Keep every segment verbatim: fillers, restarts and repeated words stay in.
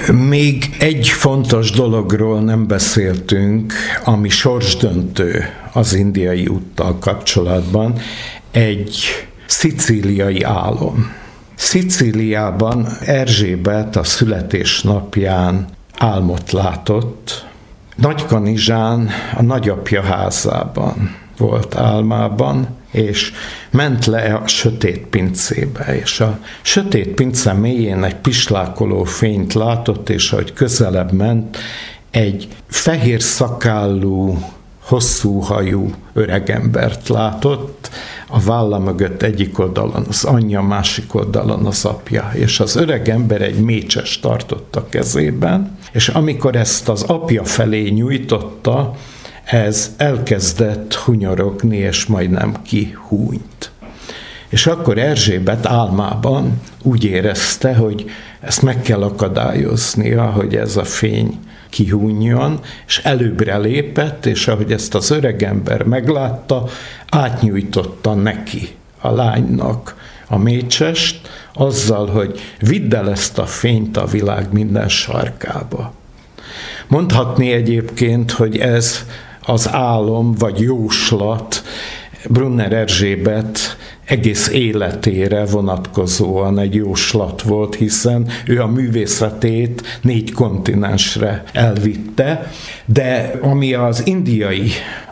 Még egy fontos dologról nem beszéltünk, ami sorsdöntő az indiai úttal kapcsolatban, egy szicíliai álom. Szicíliában Erzsébet a születésnapján álmot látott. Nagykanizsán a nagyapja házában volt álmában, és ment le a sötét pincébe, és a sötét pince mélyén egy pislákoló fényt látott, és ahogy közelebb ment, egy fehér szakállú, hosszú hajú öregembert látott, a válla mögött egyik oldalon az anyja, másik oldalon az apja, és az öregember egy mécsest tartott a kezében, és amikor ezt az apja felé nyújtotta, ez elkezdett hunyorogni, és majdnem kihúnyt. És akkor Erzsébet álmában úgy érezte, hogy ezt meg kell akadályoznia, hogy ez a fény kihúnjon, és előbbre lépett, és ahogy ezt az öregember meglátta, átnyújtotta neki, a lánynak a mécsest, azzal, hogy vidd el ezt a fényt a világ minden sarkába. Mondhatni egyébként, hogy ez az álom vagy jóslat Brunner Erzsébet egész életére vonatkozóan egy jóslat volt, hiszen ő a művészetét négy kontinensre elvitte, de ami az indiai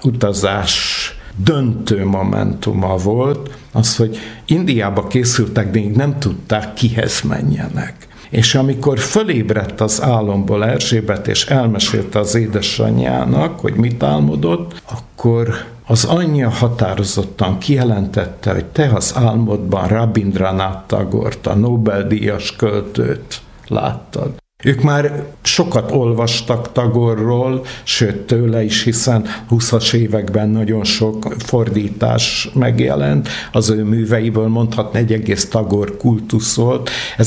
utazás döntő momentuma volt, az, hogy Indiába készültek, de még nem tudták, kihez menjenek. És amikor fölébredt az álomból Erzsébet, és elmesélte az édesanyjának, hogy mit álmodott, akkor az anyja határozottan kijelentette, hogy te az álmodban Rabindranath Tagort, a Nobel-díjas költőt láttad. Ők már sokat olvastak Tagorról, sőt tőle is, hiszen húszas években nagyon sok fordítás megjelent. Az ő műveiből mondhatni egy egész Tagor kultusz volt.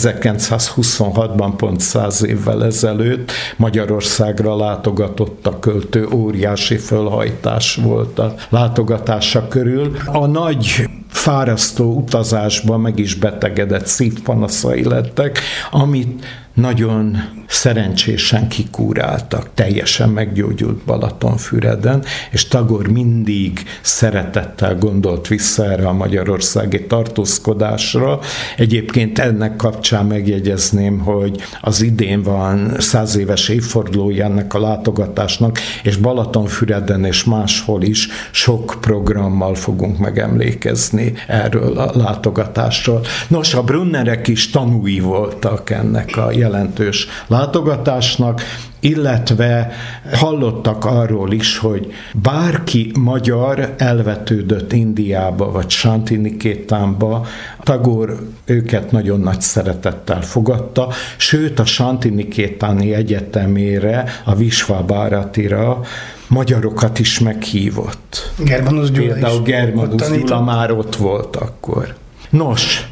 ezerkilencszázhuszonhatban, pont száz évvel ezelőtt Magyarországra látogatott a költő, óriási fölhajtás volt a látogatása körül. A nagy fárasztó utazásban meg is betegedett, szívpanaszai lettek, amit nagyon szerencsésen kikúráltak, teljesen meggyógyult Balatonfüreden, és Tagor mindig szeretettel gondolt vissza erre a magyarországi tartózkodásra. Egyébként ennek kapcsán megjegyezném, hogy az idén van száz éves évfordulója ennek a látogatásnak, és Balatonfüreden és máshol is sok programmal fogunk megemlékezni erről a látogatásról. Nos, a Brunnerek is tanúi voltak ennek a jelentős látogatásnak, illetve hallottak arról is, hogy bárki magyar elvetődött Indiába vagy Santinikétánba, Tagore őket nagyon nagy szeretettel fogadta, sőt a Santinikétáni egyetemére, a Vishva-Bharatira magyarokat is meghívott. Germanus Gyula Például is. Germanus Gyula már ott volt akkor. Nos,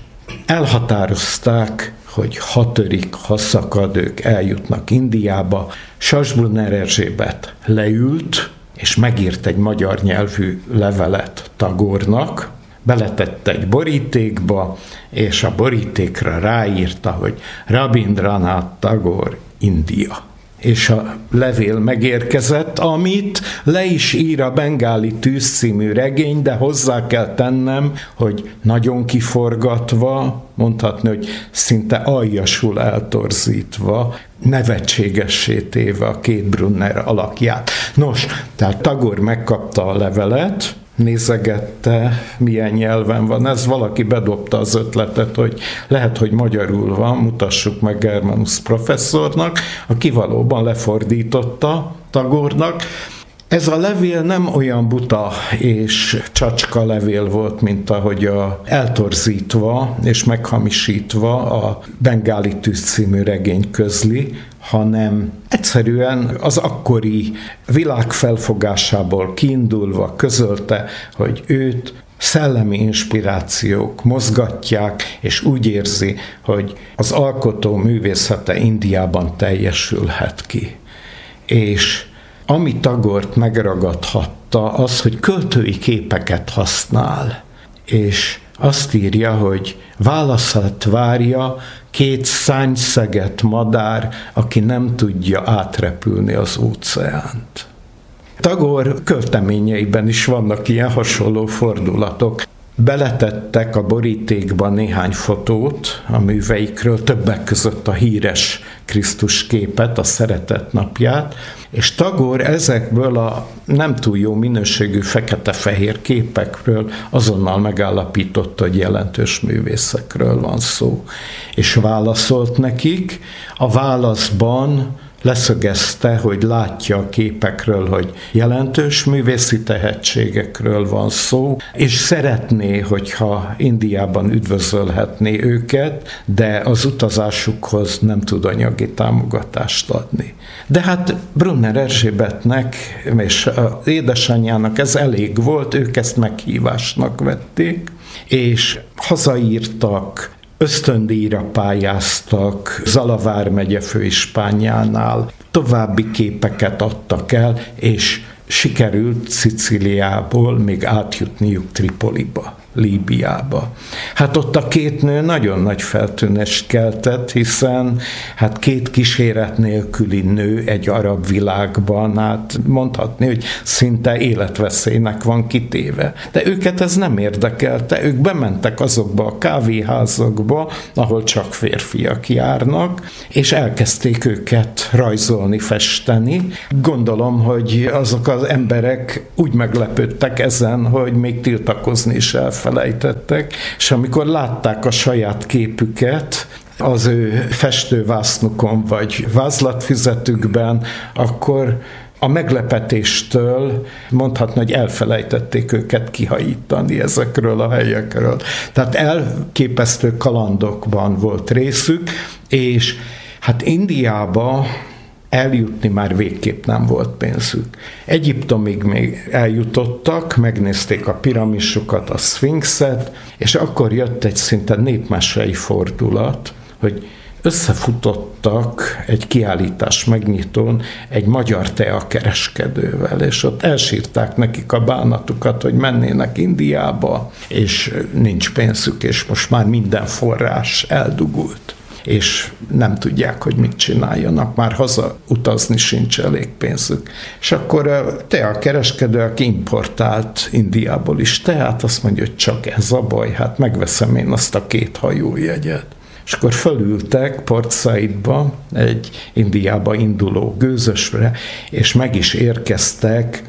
elhatározták, hogy ha törik, ha szakad, ők eljutnak Indiába. Sassbrunner Erzsébet leült, és megírt egy magyar nyelvű levelet Tagornak, beletette egy borítékba, és a borítékra ráírta, hogy Rabindranath Tagore, India. És a levél megérkezett, amit le is ír a Bengáli tűz című regény, de hozzá kell tennem, hogy nagyon kiforgatva, mondhatni, hogy szinte aljasul eltorzítva, nevetségessé téve a két Brunner alakját. Nos, tehát Tagore megkapta a levelet, nézegette, milyen nyelven van ez, valaki bedobta az ötletet, hogy lehet, hogy magyarul van, mutassuk meg Germanus professzornak, aki valóban lefordította Tagornak. Ez a levél nem olyan buta és csacska levél volt, mint ahogy a eltorzítva és meghamisítva a Bengáli tűz című regény közli, hanem egyszerűen az akkori világ felfogásából kiindulva közölte, hogy őt szellemi inspirációk mozgatják, és úgy érzi, hogy az alkotó művészete Indiában teljesülhet ki. És ami Tagort megragadhatta, az, hogy költői képeket használ, és azt írja, hogy válaszát várja két szányszeget madár, aki nem tudja átrepülni az óceánt. Tagore költeményeiben is vannak ilyen hasonló fordulatok. Beletettek a borítékba néhány fotót a műveikről, többek között a híres Krisztus képet, a Szeretet napját, és Tagore ezekből a nem túl jó minőségű fekete-fehér képekről azonnal megállapította, hogy jelentős művészekről van szó. És válaszolt nekik, a válaszban leszögezte, hogy látja a képekről, hogy jelentős művészi tehetségekről van szó, és szeretné, hogyha Indiában üdvözölhetné őket, de az utazásukhoz nem tud anyagi támogatást adni. De hát Brunner Erzsébetnek és az édesanyjának ez elég volt, ők ezt meghívásnak vették, és hazaírtak, ösztöndíjra pályáztak Zala vármegye főispánjánál, további képeket adtak el, és sikerült Szicíliából még átjutniuk Tripoliba, Líbiába. Hát ott a két nő nagyon nagy feltűnést keltett, hiszen hát két kíséret nélküli nő egy arab világban, hát mondhatni, hogy szinte életveszélynek van kitéve. De őket ez nem érdekelte, ők bementek azokba a kávéházakba, ahol csak férfiak járnak, és elkezdték őket rajzolni, festeni. Gondolom, hogy azok az emberek úgy meglepődtek ezen, hogy még tiltakozni is elfelejtettek, és amikor látták a saját képüket az ő festővásznukon vagy vázlatfüzetükben, akkor a meglepetéstől mondhatni, hogy elfelejtették őket kihajítani ezekről a helyekről. Tehát elképesztő kalandokban volt részük, és hát Indiába eljutni már végképp nem volt pénzük. Egyiptomig még eljutottak, megnézték a piramisokat, a szfinxet, és akkor jött egy szinte népmesei fordulat, hogy összefutottak egy kiállítás megnyitón egy magyar teakereskedővel, és ott elsírták nekik a bánatukat, hogy mennének Indiába, és nincs pénzük, és most már minden forrás eldugult, és nem tudják, hogy mit csináljanak, már hazautazni sincs elég pénzük. És akkor a teakereskedő, aki importált Indiából is teát, azt mondja, hogy csak ez a baj, hát megveszem én azt a két hajójegyet. És akkor fölültek Port Saidba, egy Indiába induló gőzösre, és meg is érkeztek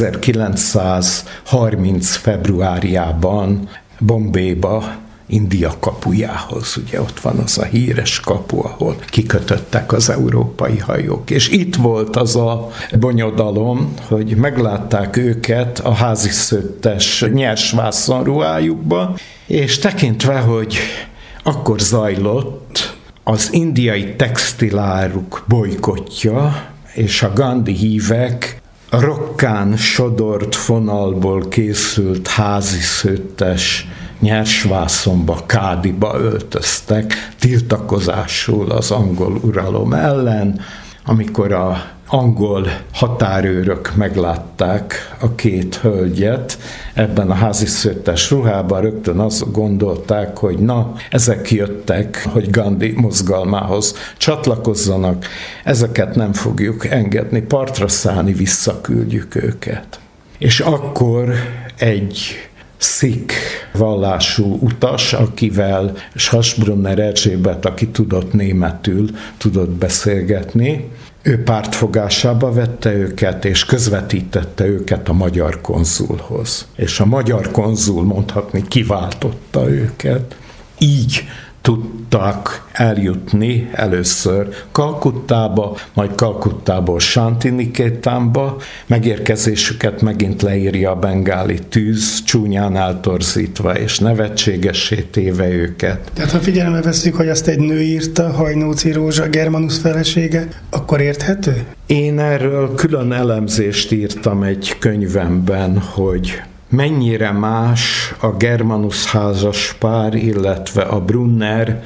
ezerkilencszázharminc februárjában Bombayba, India kapujához. Ugye ott van az a híres kapu, ahol kikötöttek az európai hajók. És itt volt az a bonyodalom, hogy meglátták őket a háziszőttes nyers vászonruhájukba, és tekintve, hogy akkor zajlott az indiai textiláruk bojkottja, és a Gandhi hívek rokkán sodort fonalból készült háziszőttes nyersvászonba, kádiba öltöztek, tiltakozásul az angol uralom ellen, amikor a angol határőrök meglátták a két hölgyet ebben a háziszőttes ruhában, rögtön azt gondolták, hogy na, ezek jöttek, hogy Gandhi mozgalmához csatlakozzanak, ezeket nem fogjuk engedni partra szállni, visszaküldjük őket. És akkor egy szik vallású utas, akivel Schassbrunner Erzsébet, aki tudott németül, tudott beszélgetni, ő pártfogásába vette őket, és közvetítette őket a magyar konzulhoz. És a magyar konzul, mondhatni, kiváltotta őket. Így tudtak eljutni először Kalkuttába, majd Kalkuttából Sántiniketába. Megérkezésüket megint leírja a bengáli tűz, csúnyán eltorzítva és nevetségessé téve őket. Tehát ha figyelembe vesszük, hogy azt egy nő írta, Hajnóci Rózsa, Germanus felesége, akkor érthető? Én erről külön elemzést írtam egy könyvemben, hogy mennyire más a Germanus házas pár, illetve a Brunner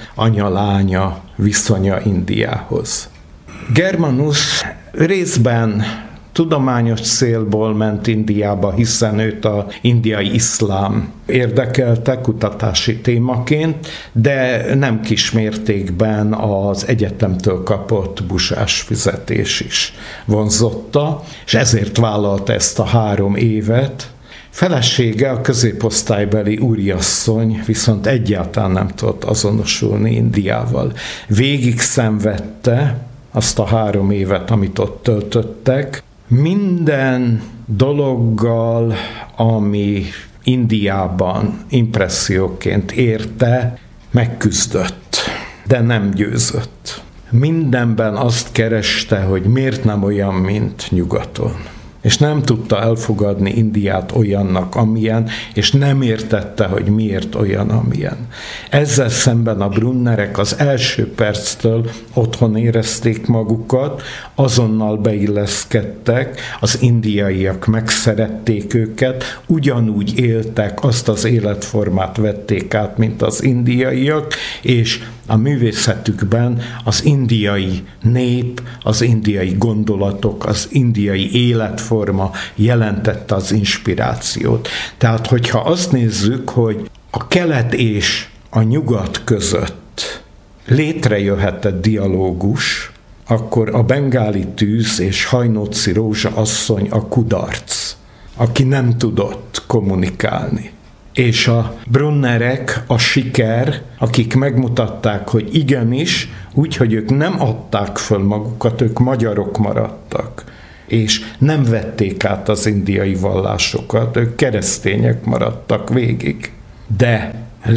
anya-lánya viszonya Indiához. Germanus részben tudományos célból ment Indiába, hiszen őt az indiai iszlám érdekelte kutatási témaként, de nem kismértékben az egyetemtől kapott busás fizetés is vonzotta, és ezért vállalta ezt a három évet. Felesége, a középosztálybeli úriasszony viszont egyáltalán nem tudott azonosulni Indiával. Végig szenvedte azt a három évet, amit ott töltöttek. Minden dologgal, ami Indiában impresszióként érte, megküzdött, de nem győzött. Mindenben azt kereste, hogy miért nem olyan, mint nyugaton. És nem tudta elfogadni Indiát olyannak, amilyen, és nem értette, hogy miért olyan, amilyen. Ezzel szemben a Brunnerek az első perctől otthon érezték magukat, azonnal beilleszkedtek, az indiaiak megszerették őket, ugyanúgy éltek, azt az életformát vették át, mint az indiaiak, és a művészetükben az indiai nép, az indiai gondolatok, az indiai életforma jelentette az inspirációt. Tehát, hogyha azt nézzük, hogy a kelet és a nyugat között létrejöhetett dialógus, akkor a bengáli tűz és Hajnóci Rózsa asszony a kudarc, aki nem tudott kommunikálni. És a Brunnerek a siker, akik megmutatták, hogy igenis, úgy, hogy ők nem adták föl magukat, ők magyarok maradtak, és nem vették át az indiai vallásokat, ők keresztények maradtak végig. De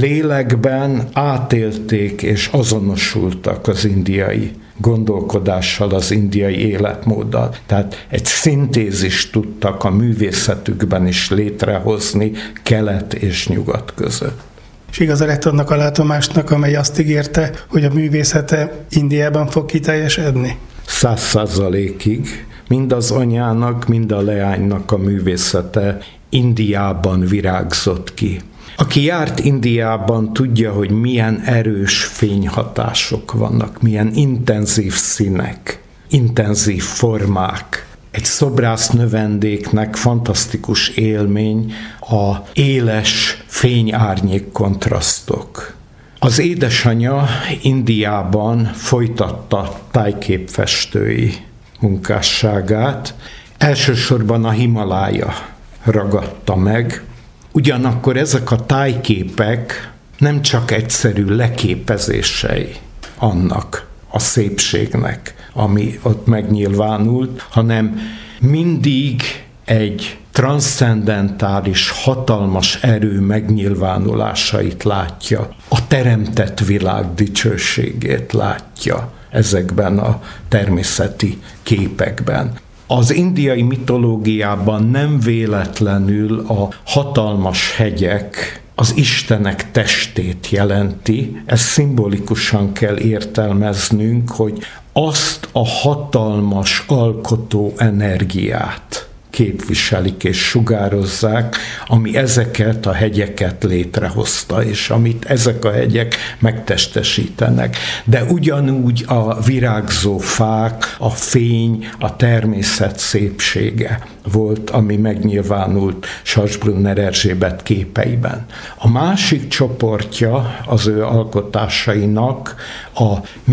lélekben átélték és azonosultak az indiai gondolkodással, az indiai életmóddal. Tehát egy szintézist tudtak a művészetükben is létrehozni kelet és nyugat között. És igaza lett annak a látomásnak, amely azt ígérte, hogy a művészete Indiában fog kiteljesedni? Száz százalékig mind az anyának, mind a leánynak a művészete Indiában virágzott ki. Aki járt Indiában, tudja, hogy milyen erős fényhatások vannak, milyen intenzív színek, intenzív formák. Egy szobrász növendéknek fantasztikus élmény a éles fény-árnyék kontrasztok. Az édesanyja Indiában folytatta tájképfestői munkásságát, elsősorban a Himalája ragadta meg. Ugyanakkor ezek a tájképek nem csak egyszerű leképezései annak a szépségnek, ami ott megnyilvánult, hanem mindig egy transzcendentális, hatalmas erő megnyilvánulásait látja. A teremtett világ dicsőségét látja ezekben a természeti képekben. Az indiai mitológiában nem véletlenül a hatalmas hegyek az istenek testét jelenti. Ezt szimbolikusan kell értelmeznünk, hogy azt a hatalmas alkotó energiát képviselik és sugározzák, ami ezeket a hegyeket létrehozta, és amit ezek a hegyek megtestesítenek. De ugyanúgy a virágzó fák, a fény, a természet szépsége volt, ami megnyilvánult Salzbrunner Erzsébet képeiben. A másik csoportja az ő alkotásainak a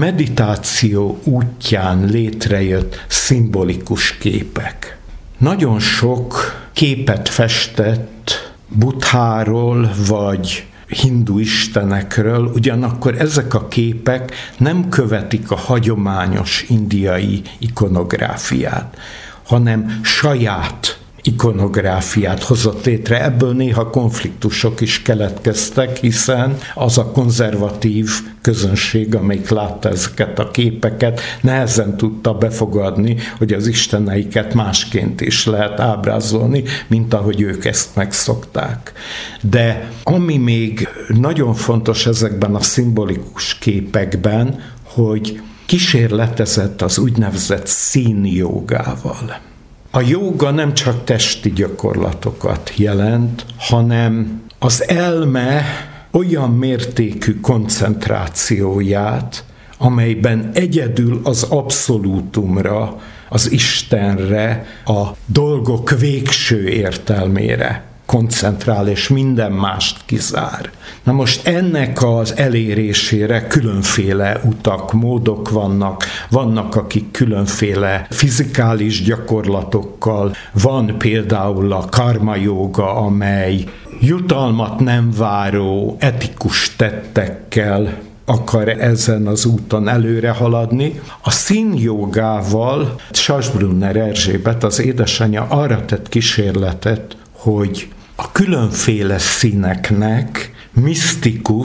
meditáció útján létrejött szimbolikus képek. Nagyon sok képet festett Buddháról vagy hindu istenekről, ugyanakkor ezek a képek nem követik a hagyományos indiai ikonográfiát, hanem saját ikonográfiát hozott létre. Ebből néha konfliktusok is keletkeztek, hiszen az a konzervatív közönség, amelyik látta ezeket a képeket, nehezen tudta befogadni, hogy az isteneiket másként is lehet ábrázolni, mint ahogy ők ezt megszokták. De ami még nagyon fontos ezekben a szimbolikus képekben, hogy kísérletezett az úgynevezett színjogával. A jóga nem csak testi gyakorlatokat jelent, hanem az elme olyan mértékű koncentrációját, amelyben egyedül az abszolútumra, az Istenre, a dolgok végső értelmére koncentrál, és minden mást kizár. Na most ennek az elérésére különféle utak, módok vannak, vannak, akik különféle fizikális gyakorlatokkal, van például a karma jóga, amely jutalmat nem váró etikus tettekkel akar ezen az úton előre haladni. A színjogával Schassbrunner Erzsébet, az édesanyja arra tett kísérletet, hogy a különféle színeknek misztikus,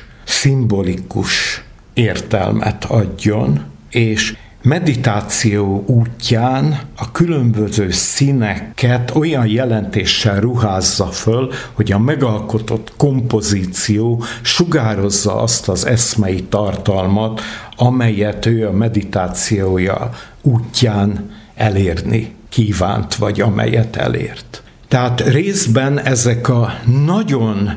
szimbolikus értelmet adjon, és meditáció útján a különböző színeket olyan jelentéssel ruházza föl, hogy a megalkotott kompozíció sugározza azt az eszmei tartalmat, amelyet ő a meditációja útján elérni kívánt, vagy amelyet elért. Tehát részben ezek a nagyon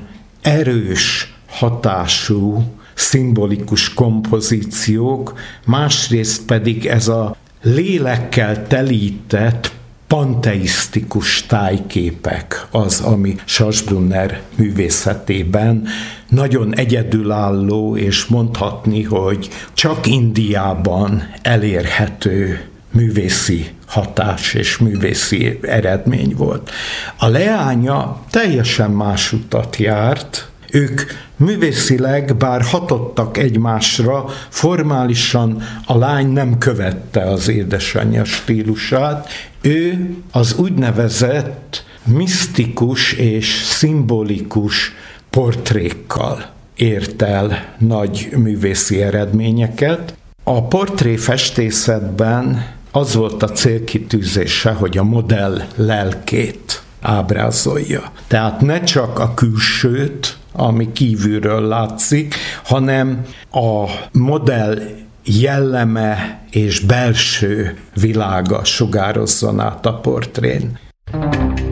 erős hatású szimbolikus kompozíciók, másrészt pedig ez a lélekkel telített panteisztikus tájképek az, ami Schassbrunner művészetében nagyon egyedülálló, és mondhatni, hogy csak Indiában elérhető művészi hatás és művészi eredmény volt. A leánya teljesen más utat járt. Ők művészileg, bár hatottak egymásra, formálisan a lány nem követte az édesanyja stílusát. Ő az úgynevezett misztikus és szimbolikus portrékkal ért el nagy művészi eredményeket. A portréfestészetben az volt a célkitűzése, hogy a modell lelkét ábrázolja. Tehát ne csak a külsőt, ami kívülről látszik, hanem a modell jelleme és belső világa sugározzon át a portrén.